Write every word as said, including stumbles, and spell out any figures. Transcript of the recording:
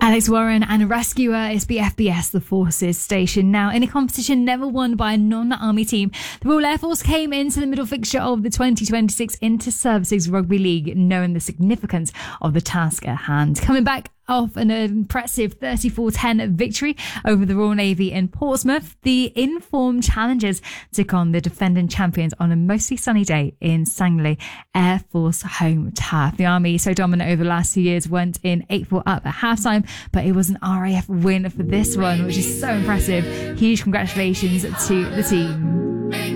Alex Warren and Rescuer is B F B S, the Forces station. Now, in a competition never won by a non-army team, the Royal Air Force came into the middle fixture of the twenty twenty-six Inter-Services Rugby League, knowing the significance of the task at hand. Coming back off an impressive thirty-four ten victory over the Royal Navy in Portsmouth, the informed challengers took on the defending champions on a mostly sunny day in Sangley Air Force home turf. The Army, so dominant over the last few years, went in eight four up at halftime, but it was an R A F win for this one, which is so impressive. Huge congratulations to the team.